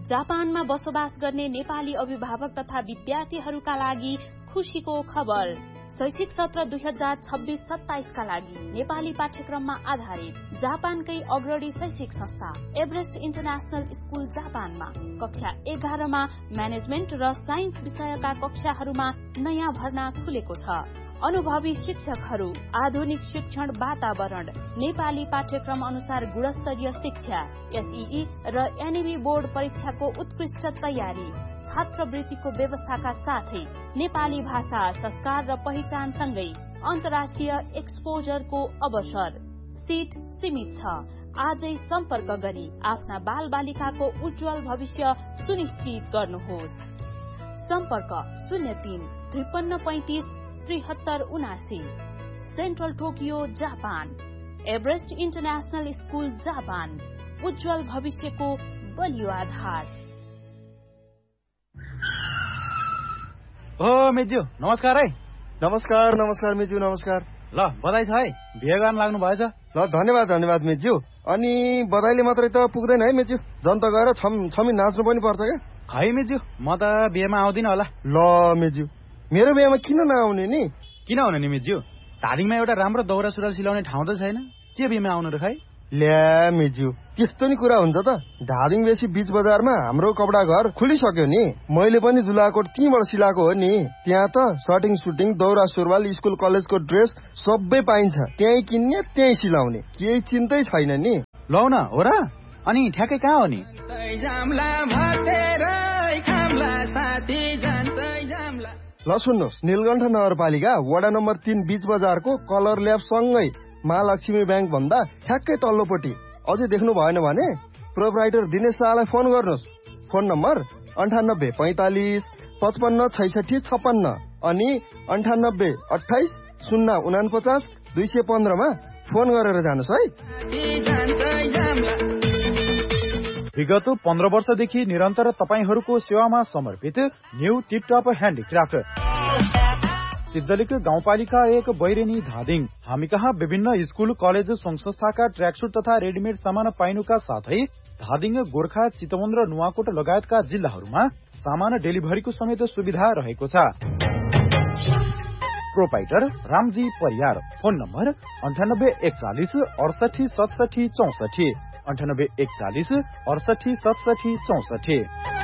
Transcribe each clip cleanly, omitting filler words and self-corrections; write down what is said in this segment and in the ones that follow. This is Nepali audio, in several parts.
जापानमा बसोबास गर्ने नेपाली अभिभावक तथा विद्यार्थीहरूका लागि खुशीको खबर। शैक्षिक सत्र 2026-27 का लागि नेपाली पाठ्यक्रममा आधारित जापानकै अग्रणी शैक्षिक संस्था एभरेस्ट इन्टरनेशनल स्कूल जापानमा कक्षा 11 मा म्यानेजमेन्ट र साइन्स विषयका कक्षाहरूमा नयाँ भर्ना खुलेको छ। अनुभवी शिक्षकहरू, आधुनिक शिक्षण वातावरण, नेपाली पाठ्यक्रम अनुसार गुणस्तरीय शिक्षा, एसईई र एनईबी बोर्ड परीक्षाको उत्कृष्ट तयारी, छात्रवृत्तिको व्यवस्थाका साथै नेपाली भाषा, संस्कार र पहिचानसँगै अन्तर्राष्ट्रिय एक्सपोजरको अवसर। सीट सीमित छ। आजै सम्पर्क गरी आफ्ना बाल बालिकाको उज्जवल भविष्य सुनिश्चित गर्नुहोस्। सम्पर्क 03 53 35 7379। Central Tokyo Japan. Everest international school Japan, उज्जवल भविष्यको बलियो आधार। ओ मेज्यू नमस्कार है। नमस्कार मेज्यू नमस्कार। ल बधाई छ है, बिहे गर्न लाग्नु भएछ। ल धन्यवाद मेज्यू। अनि बधाईले मात्रै त पुग्दैन है मेज्यू, जनता गएर छमी नाच्नु पनि पर्छ क्या। खै मेज्यू, म त बिहेमा आउँदिन होला। ल मेज्यू, मेरो बिहेमा किन नआउने नि? किन हुने नि मेज्यू, धादिङमा एउटा राम्रो दौरा सुरुवाल सिलाउने ठाउँ त छैन, के बिहेमा आउनु र खै? ल्या मेज्यू, त्यस्तो नि कुरा हुन्छ त। धादिङ बेसी बीच बजारमा हाम्रो कपडा घर खुलिसक्यो नि। मैले पनि दुलाकोट त्यहीँबाट सिलाएको हो नि। त्यहाँ त सर्टिङ सुटिङ, दौरा सुरुवाल, स्कुल कलेजको ड्रेस सबै पाइन्छ। त्यहीँ किन्ने त्यहीँ सिलाउने, केही चिन्तै छैन नि। लौ न हो र। अनि ठ्याक्कै कहाँ हो नि? ल सुन्नुहोस्, नीलकण्ठ नगरपालिका वडा नम्बर 3 बीच बजारको कलर ल्याब सँगै महालक्ष्मी ब्याङ्क भन्दा ठ्याक्कै तल्लोपट्टि। अझै देख्नु भएन भने प्रोपराइटर दिनेश शाहलाई फोन गर्नुहोस्। फोन नम्बर 98 45 55 66 56 अनि 98 28 049 215 मा फोन गरेर जानुहोस् है। विगत 15 वर्षदेखि निरन्तर तपाईहरूको सेवामा समर्पित न्यू टिपटप ह्यान्डिक्राफ्ट सिद्धलिक गाउँपालिका 1 बैरेनी धादिङ। हामी कहाँ विभिन्न स्कुल कलेज संघ संस्थाका ट्र्याकसुट तथा रेडिमेड सामान पाइनुका साथै धादिङ, गोर्खा, चितवन र नुवाकोट लगायतका जिल्लाहरूमा सामान डेलिभरीको समेत सुविधा रहेको छ। Proprietor Ramji Pariyar. Phone number 98 41 68 67 64 98 41 68 67 64।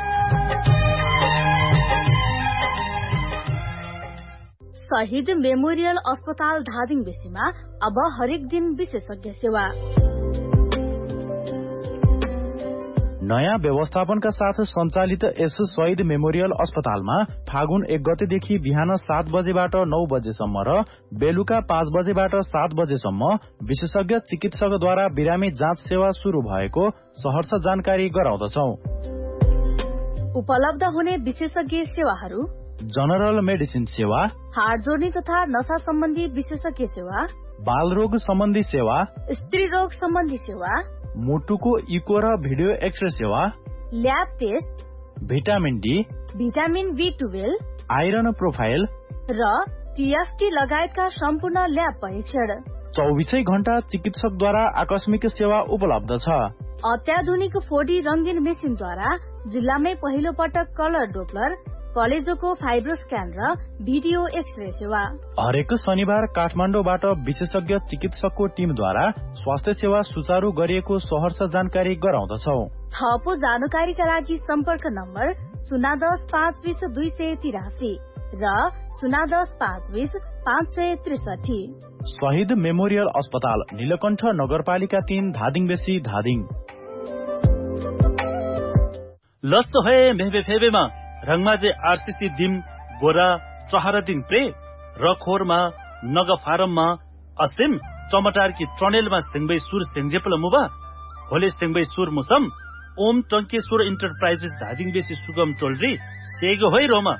शहीद मेमोरियल अस्पताल धादिङ बेसीमा अब हरेक दिन विशेषज्ञ सेवा। नयाँ व्यवस्थापनका साथ सञ्चालित यस शहीद मेमोरियल अस्पतालमा फागुन 1 गतेदेखि बिहान 7 बजेबाट 9 बजेसम्म र बेलुका 5 बजेबाट 7 बजेसम्म विशेषज्ञ चिकित्सकद्वारा बिरामी जाँच सेवा शुरू भएको सहर्ष जानकारी गराउँदछौ। उपलब्ध हुने विशेषज्ञ सेवाहरू: जनरल मेडिसिन सेवा, हाड जोड्ने तथा नशा सम्बन्धी विशेषज्ञ सेवा, बालरोग सम्बन्धी सेवा, स्त्री रोग सम्बन्धी सेवा, मुटुको इको र भिडियो एक्सरे सेवा, lab test, vitamin D, vitamin B12, iron profile र टिएफटी लगायतका सम्पूर्ण ल्याब परीक्षण। 24 घण्टा चिकित्सकद्वारा आकस्मिक सेवा उपलब्ध छ। अत्याधुनिक 4D रंगीन मेसिनद्वारा जिल्लामै पहिलो पटक कलर डोप्लर, कलेजोको फाइब्रो स्क्यान र भिडियो एक्सरे सेवा। हरेक शनिबार काठमाडौँबाट विशेषज्ञ चिकित्सकको टिमद्वारा स्वास्थ्य सेवा सुचारू गरिएको सहर्ष जानकारी गराउँदछौ। थप जानकारीका लागि सम्पर्क नम्बर 010 520 283 र 010 520 563। शहीद मेमोरियल अस्पताल, नीलकण्ठ नगरपालिका 3 धादिङ बेसी धादिङ। लस्तो है मेहबे फेबेमा रंगमाजे आरसीसी दिम गोरा चहरदिङ प्रे रखोरमा नग फारममा असिम टमाटर की ट्रनेलमा सिंगबै सुर सेंजेपल मुबा होले सिंगबै सुर मुसम ओम टंकेश्वर इन्टरप्राइजेस धादिङ बेसी सुगम टोलरी सेगो होइ रोमा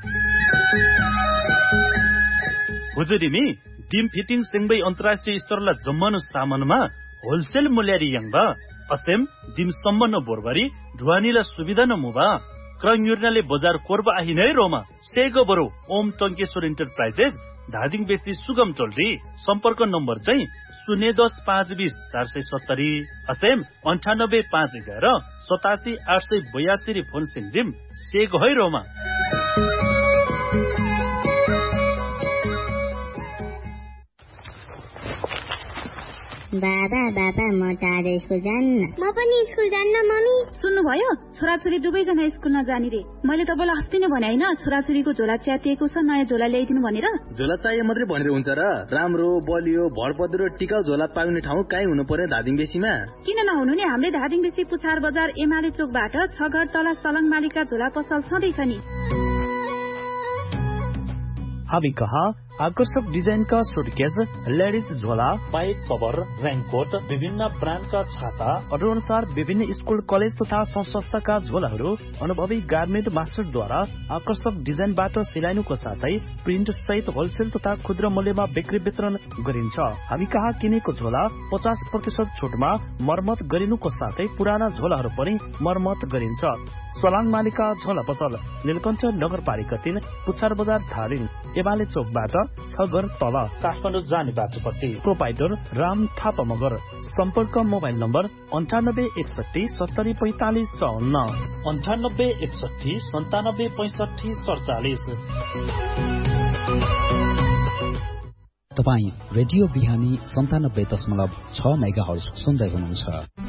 हुजुरिमी दिम फिटिङ सिंगबै अन्तर्राष्ट्रिय स्तरला जम्मनु सामानमा होलसेल मूल्यरी यङबा असेम दिम सम्मन बोरबरी ढुवानीला सुविधा न मुबा क्रङयुर्नाले बजार कोर्बा आहि नै रोमा सेगो बरो ओम टंकेश्वर इन्टरप्राइजेस धादिङ बेसी सुगम टोलरी सम्पर्क नम्बर चाहिँ 010-520-470 असेम 98-511 87-882 फोन सिंजिम से गहिरोमा बाबा म टाढो स्कुल जान्न। म पनि स्कुल जान्न मम्मी। सुन्नुभयो, छोराछोरी दुवैजना स्कुल नजाने रे। मैले तपाईँलाई अस्ति नै भने हैन, छोराछोरीको झोला च्यातिएको छ, नयाँ झोला ल्याइदिनु भनेर। झोला चाहिए मात्रै भनेर हुन्छ र? राम्रो बलियो भरपदरो टिकाउ झोला पाउने ठाउँ कहीँ हुनु पर्यो धादिङ बेसीमा? किन नहुनु नि, हामीले धादिङ बेसी पुछार बजार एमाले चोकबाट 6 घर तल सलङ मालिका झोला पसल छँदैछ नि। हामी कहाँ आकर्षक डिजाइन का सुटकेस, लेडीज झोला, पाइप कभर, रेनकोट, विभिन्न ब्रान्डका छाता, अर्डर अनुसार विभिन्न स्कुल कलेज तथा संस्थाका झोलाहरू अनुभवी गार्मेन्ट मास्टरद्वारा आकर्षक डिजाइनबाट सिलाइनुको साथै प्रिन्ट सहित होलसेल तथा खुद्रा मूल्यमा बिक्री वितरण गरिन्छ। हामी कहाँ किनेको झोला 50% छुटमा मर्मत गरिनुको साथै पुराना झोलाहरू पनि मर्मत गरिन्छ। सलाङ मालिका झोला पसल, नीलकण्ठ नगरपालिका 3, पुछार बजार धादिङ, एमाले चोकबाट 6 घर तल, काठमाडौँ जाने बाटोपट्टि। प्रोपाइटर राम थापा मगर। सम्पर्क मोबाइल नम्बर 9861704554 9861976547। तपाईँ रेडियो बिहानी 97.6 मेगाहर्ज सुन्दै हुनुहुन्छ।